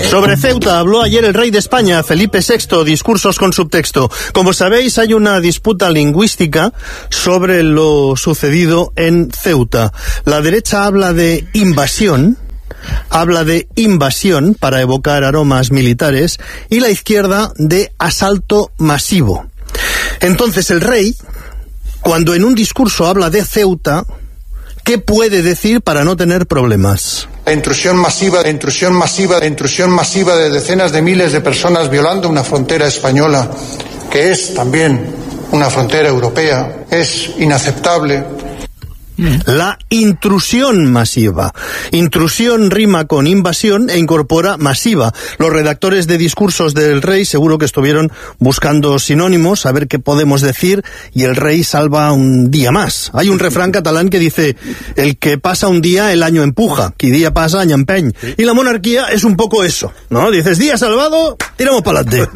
Sobre Ceuta habló ayer el rey de España, Felipe VI, discursos con subtexto. Como sabéis, hay una disputa lingüística sobre lo sucedido en Ceuta. La derecha habla de invasión para evocar aromas militares, y la izquierda de asalto masivo. Entonces el rey, cuando en un discurso habla de Ceuta, ¿qué puede decir para no tener problemas? La intrusión masiva de decenas de miles de personas violando una frontera española, que es también una frontera europea, es inaceptable. La intrusión masiva. Intrusión rima con invasión e incorpora masiva. Los redactores de discursos del rey seguro que estuvieron buscando sinónimos, a ver qué podemos decir, y el rey salva un día más. Hay un refrán catalán que dice: el que pasa un día, el año empuja. Qui día pasa, año empeny. Y la monarquía es un poco eso, ¿no? Dices, día salvado, tiramos para adelante.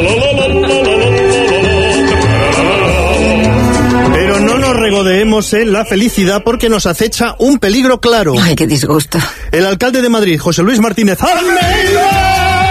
Pero no nos regodeemos en la felicidad, porque nos acecha un peligro claro. Ay, qué disgusto. El alcalde de Madrid, José Luis Martínez Almeida,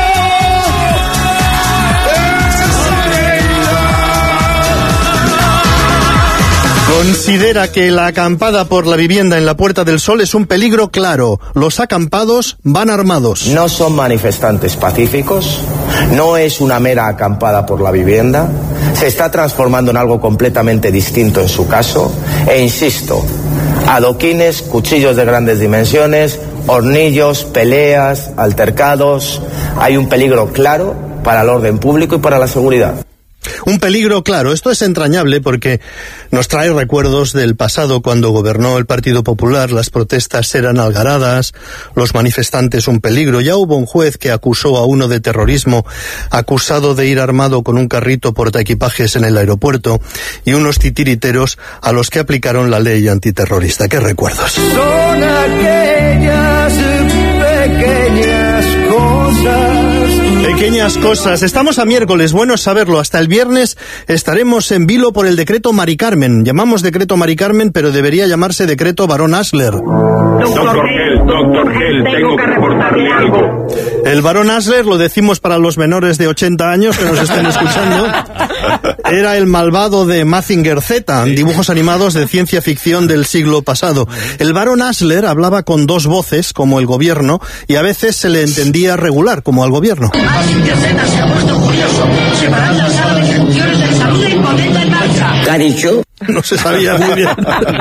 considera que la acampada por la vivienda en la Puerta del Sol es un peligro claro. Los acampados van armados. No son manifestantes pacíficos, no es una mera acampada por la vivienda, se está transformando en algo completamente distinto en su caso, e insisto, adoquines, cuchillos de grandes dimensiones, hornillos, peleas, altercados. Hay un peligro claro para el orden público y para la seguridad. Un peligro claro. Esto es entrañable porque nos trae recuerdos del pasado, cuando gobernó el Partido Popular. Las protestas eran algaradas, los manifestantes un peligro. Ya hubo un juez que acusó a uno de terrorismo, acusado de ir armado con un carrito portaequipajes en el aeropuerto, y unos titiriteros a los que aplicaron la ley antiterrorista. ¡Qué recuerdos! Son aquellas pequeñas cosas. Pequeñas cosas. Estamos a miércoles, bueno saberlo. Hasta el viernes estaremos en vilo por el decreto Mari Carmen. Llamamos decreto Mari Carmen, pero debería llamarse decreto Barón Asler. Doctor Gel, tengo que reportarle algo. El Barón Asler, lo decimos para los menores de 80 años que nos estén escuchando, era el malvado de Mazinger Z, dibujos animados de ciencia ficción del siglo pasado. El Barón Asler hablaba con dos voces, como el gobierno, y a veces se le entendía regular, como al gobierno. Mazinger Z se ha puesto curioso. Se van a lanzar las funciones de salud y ponerla en marcha. ¿Qué ha dicho? No se sabía muy bien.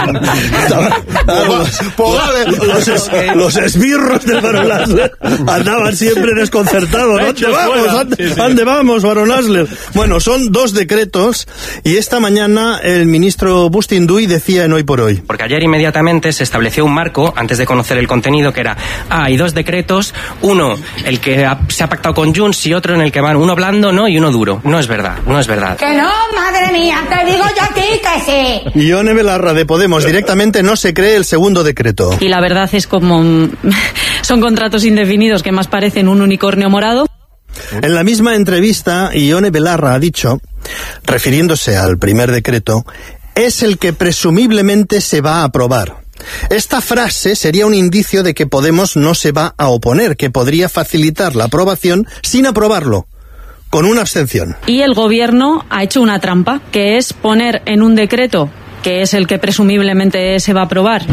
Los esbirros del Barón Asler andaban siempre desconcertados. ¿Dónde vamos, Barón Asler? Bueno, son dos decretos, y esta mañana el ministro Bustinduy decía en Hoy por Hoy. Porque ayer inmediatamente se estableció un marco, antes de conocer el contenido, que era, hay dos decretos, uno, el que se ha pactado con Junts, y otro en el que van uno blando, ¿no?, y uno duro. No es verdad. Que no, madre mía, te digo yo a ti que sí. Ione Belarra, de Podemos, directamente no se cree el segundo decreto. Y la verdad es como son contratos indefinidos que más parecen un unicornio morado. En la misma entrevista, Ione Belarra ha dicho, refiriéndose al primer decreto, es el que presumiblemente se va a aprobar. Esta frase sería un indicio de que Podemos no se va a oponer, que podría facilitar la aprobación sin aprobarlo, con una abstención. Y el gobierno ha hecho una trampa, que es poner en un decreto, que es el que presumiblemente se va a aprobar.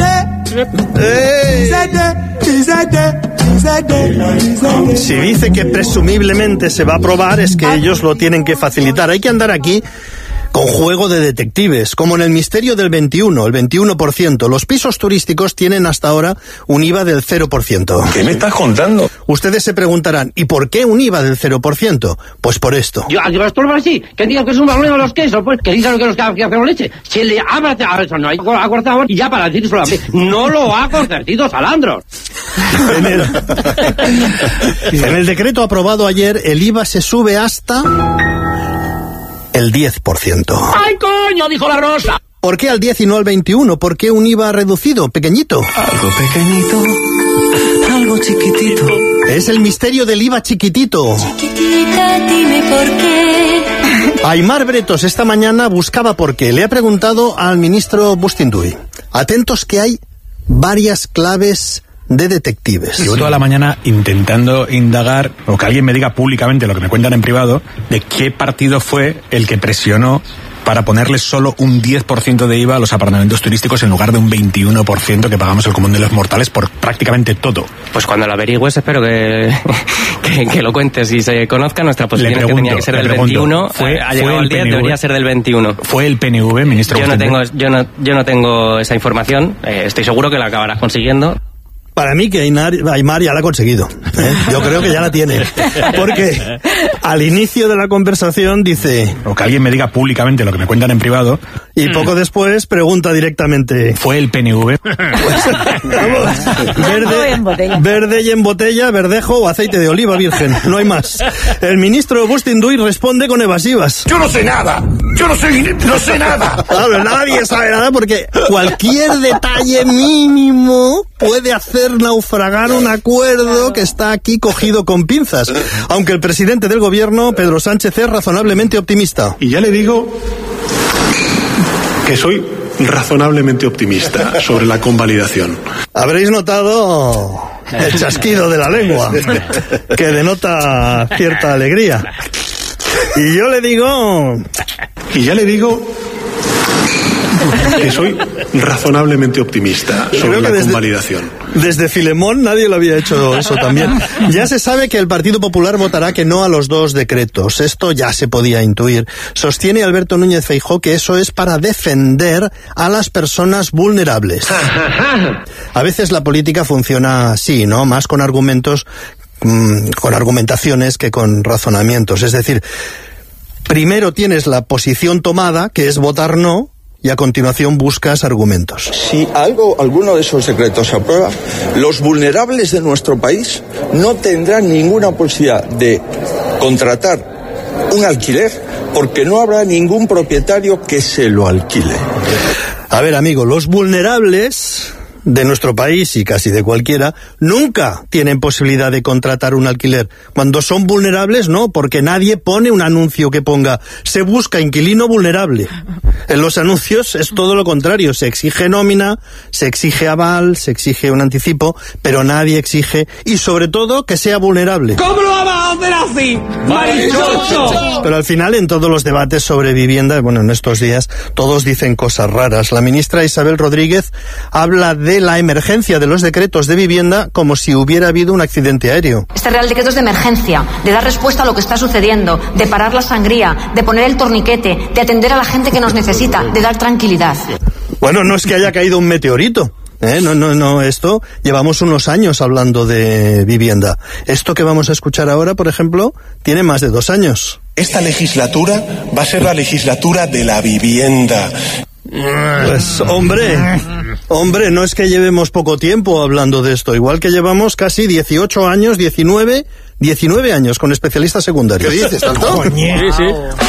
Si dice que presumiblemente se va a aprobar, es que ellos lo tienen que facilitar. Hay que andar aquí con juego de detectives, como en el misterio del 21, el 21%. Los pisos turísticos tienen hasta ahora un IVA del 0%. ¿Qué me estás contando? Ustedes se preguntarán, ¿y por qué un IVA del 0%? Pues por esto. Yo así, que diga que es un problema de los quesos, pues que digan que los que con leche. Si le habla a eso, no hay acortado, y ya para decir solamente, no lo ha concertido Salandros. En el decreto aprobado ayer, el IVA se sube hasta el 10%. ¡Ay, coño!, dijo la Rosa. ¿Por qué al 10 y no al 21? ¿Por qué un IVA reducido, pequeñito? Algo pequeñito, algo chiquitito. Es el misterio del IVA chiquitito. Chiquitita, dime por qué. Aimar Bretos esta mañana buscaba por qué. Le ha preguntado al ministro Bustinduy. Atentos, que hay varias claves de detectives. Llevo toda la mañana intentando indagar, o que alguien me diga públicamente lo que me cuentan en privado, de qué partido fue el que presionó para ponerle solo un 10% de IVA a los apartamentos turísticos en lugar de un 21% que pagamos el común de los mortales por prácticamente todo. Pues cuando lo averigües espero que lo cuentes y se conozca. Nuestra posición es que tenía que ser del 21, ha llegado el 10, debería ser del 21. ¿Fue el PNV, ministro? Yo no tengo esa información, estoy seguro que la acabarás consiguiendo. Para mí que Aimar ya la ha conseguido. Yo creo que ya la tiene. Porque al inicio de la conversación dice... O que alguien me diga públicamente lo que me cuentan en privado. Y poco después pregunta directamente... ¿Fue el PNV? Verde y en botella, verdejo o aceite de oliva virgen. No hay más. El ministro Bustinduy responde con evasivas. ¡Yo no sé nada! ¡Yo no sé nada! Claro, nadie sabe nada porque cualquier detalle mínimo puede hacer naufragar un acuerdo que está aquí cogido con pinzas, aunque el presidente del gobierno, Pedro Sánchez, es razonablemente optimista. Y ya le digo que soy razonablemente optimista sobre la convalidación. Habréis notado el chasquido de la lengua, que denota cierta alegría. Y yo le digo... Y ya le digo que soy razonablemente optimista sobre la convalidación. Desde Filemón nadie lo había hecho eso también. Ya se sabe que el Partido Popular votará que no a los 2 decretos. Esto ya se podía intuir. Sostiene Alberto Núñez Feijóo que eso es para defender a las personas vulnerables. A veces la política funciona así, ¿no? Más con argumentos, con argumentaciones que con razonamientos. Es decir, primero tienes la posición tomada, que es votar no, y a continuación buscas argumentos. Si alguno de esos decretos se aprueba, los vulnerables de nuestro país no tendrán ninguna posibilidad de contratar un alquiler porque no habrá ningún propietario que se lo alquile. A ver, amigo, los vulnerables de nuestro país y casi de cualquiera nunca tienen posibilidad de contratar un alquiler. Cuando son vulnerables, no, porque nadie pone un anuncio que ponga se busca inquilino vulnerable. En los anuncios es todo lo contrario, se exige nómina, se exige aval, se exige un anticipo, pero nadie exige, y sobre todo, que sea vulnerable. ¿Cómo lo vamos a hacer así? ¡Marichocho! Pero al final, en todos los debates sobre vivienda, bueno, en estos días, todos dicen cosas raras. La ministra Isabel Rodríguez habla de la emergencia de los decretos de vivienda como si hubiera habido un accidente aéreo. Este Real Decreto es de emergencia, de dar respuesta a lo que está sucediendo, de parar la sangría, de poner el torniquete, de atender a la gente que nos necesita, de dar tranquilidad. Bueno, no es que haya caído un meteorito. No, esto llevamos unos años hablando de vivienda. Esto que vamos a escuchar ahora, por ejemplo, tiene más de 2 años. Esta legislatura va a ser la legislatura de la vivienda. Pues hombre, no es que llevemos poco tiempo hablando de esto, igual que llevamos casi 18 años, 19 años con especialistas secundarios. ¿Qué dices, tanto? Sí.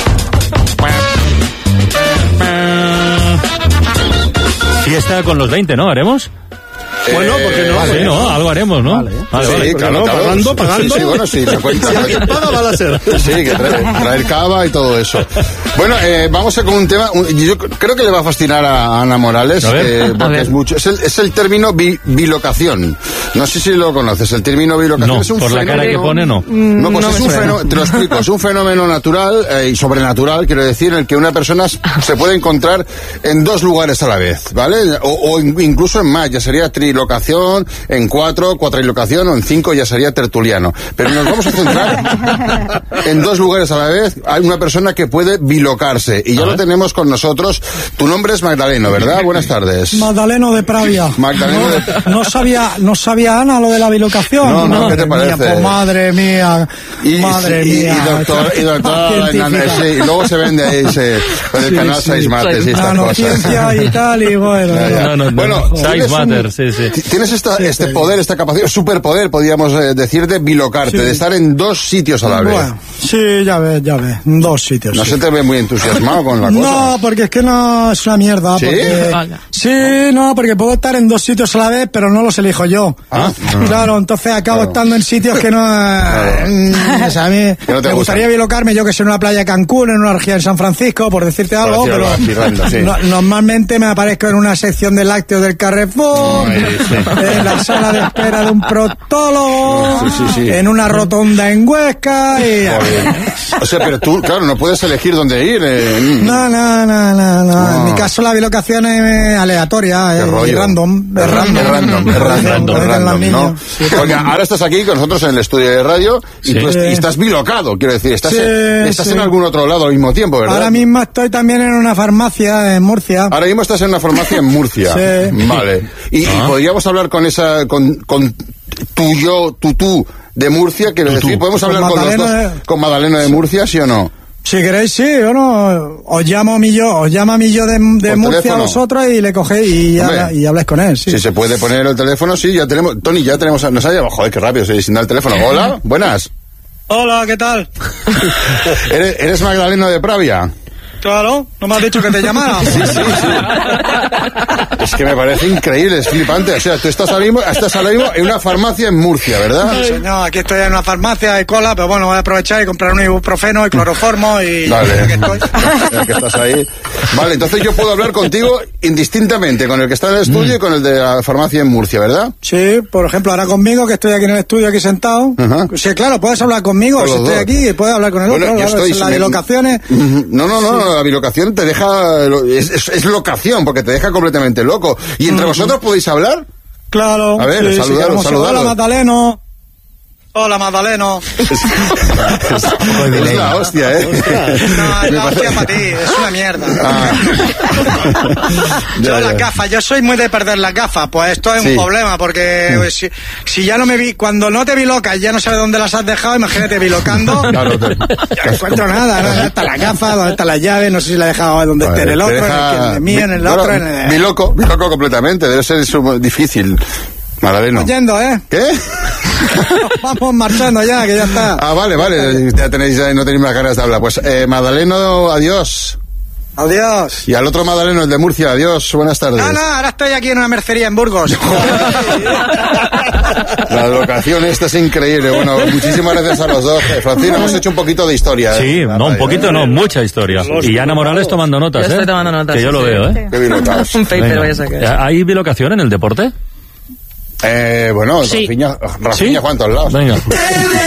Fiesta con los 20, ¿no? ¿Haremos? Bueno, porque no. Sí, no, algo haremos, ¿no? Vale, claro. Pagando. Sí, bueno, sí, me cuenta. Si alguien paga, va a ser. Sí, que traer cava y todo eso. Bueno, vamos a con un tema, yo creo que le va a fascinar a Ana Morales, porque es mucho. Es el término bilocación. No sé si lo conoces, el término bilocación no, es un por fenómeno. La cara que pone, no. No, pues es un fenómeno, te lo explico, es un fenómeno natural y sobrenatural, quiero decir, en el que una persona se puede encontrar en 2 lugares a la vez, ¿vale? O incluso en más, ya sería trilocación, en 4, cuatrilocación, o en 5 ya sería tertuliano. Pero nos vamos a centrar en 2 lugares a la vez. Hay una persona que puede bilocarse y ya lo tenemos con nosotros. Tu nombre es Magdaleno, ¿verdad? Buenas tardes. Magdaleno de Pravia. Magdaleno de... No sabía Ana lo de la bilocación. No, ¿qué te parece? Pues madre mía. Y doctor, sí, y luego se vende ahí con el canal 6 Matters y estas cosas. Ciencia y tal, y bueno. Bueno, 6 Matters, sí. Tienes este poder, esta capacidad, superpoder, podríamos decir, de bilocarte, de estar en 2 sitios a la vez. Bueno, sí, ya ves, 2 sitios. No se te ve muy entusiasmado con la cosa. No, porque es que no es una mierda. ¿Sí? Porque puedo estar en 2 sitios a la vez, pero no los elijo yo. Claro, entonces acabo estando en sitios que no... O sea, a mí me gustaría bilocarme, yo que sé, en una playa de Cancún, en una orgía en San Francisco, por decirte algo, pero normalmente me aparezco en una sección de lácteos del Carrefour, en la sala de espera de un proctólogo, en una rotonda en Huesca y... O sea, pero tú, claro, no puedes elegir dónde ir. No. En mi caso la bilocación es aleatoria, es random, ¿no? Porque ahora estás aquí con nosotros en el estudio de radio y tú estás bilocado, quiero decir, estás en algún otro lado al mismo tiempo, ¿verdad? Ahora mismo estoy también en una farmacia en Murcia. Ahora mismo estás en una farmacia en Murcia. Vale. Y podríamos hablar con tú de Murcia, quiero decir, podemos hablar con los dos, con Madalena de Murcia, ¿sí o no? Si queréis, sí, o no, os llama a mí yo de Murcia teléfono. A vosotros y le cogéis y habláis con él, sí. Si se puede poner el teléfono, sí, ya tenemos, Tony, nos ha llamado, joder, qué rápido, sin dar el teléfono. Hola, buenas. Hola, ¿qué tal? ¿Eres Magdalena de Pravia? Claro, ¿no me has dicho que te llamara? Sí. Es que me parece increíble, es flipante. O sea, tú estás ahora mismo en una farmacia en Murcia, ¿verdad? Sí, señor, aquí estoy en una farmacia de cola, pero bueno, voy a aprovechar y comprar un ibuprofeno y cloroformo y... Vale, ya que estás ahí. Vale, entonces yo puedo hablar contigo indistintamente, con el que está en el estudio y con el de la farmacia en Murcia, ¿verdad? Sí, por ejemplo, ahora conmigo, que estoy aquí en el estudio, aquí sentado. Sí, claro, puedes hablar conmigo, si estoy aquí, puedes hablar con el otro. Yo estoy... Las bilocaciones... No, la bilocación te deja... Es locación, porque te deja completamente loco. ¿Y entre vosotros podéis hablar? Claro. A ver, saludaros. Hola, Magdaleno. Hola, Magdaleno. Es la hostia, No, es la hostia para ti, es una mierda. Las gafas, yo soy muy de perder las gafas, pues esto es un problema, porque si ya no me vi, cuando no te bilocas, ya no sabes dónde las has dejado, imagínate bilocando, claro, ya no encuentro nada, ¿no? ¿Dónde están las gafas? ¿Dónde están las llaves? No sé si la he dejado donde esté en el otro, en el mío, en el otro. Biloco completamente, debe ser difícil. Madaleno. Oyendo, ¿Qué? Vamos marchando ya, que ya está. Vale, ya no tenéis más ganas de hablar. Pues, Madaleno, adiós. Adiós. Y al otro Madaleno, el de Murcia, adiós, buenas tardes. No, ahora estoy aquí en una mercería en Burgos. La locación esta es increíble. Bueno, muchísimas gracias a los dos. Francina, hemos hecho un poquito de historia. Sí, un poquito no, mucha historia. Y Ana Morales tomando notas, Yo estoy tomando notas. Que yo lo veo, Qué bilocados. Un paper voy a sacar. ¿Hay bilocación en el deporte? Bueno, sí. Rafinha Juan todos lados. Venga.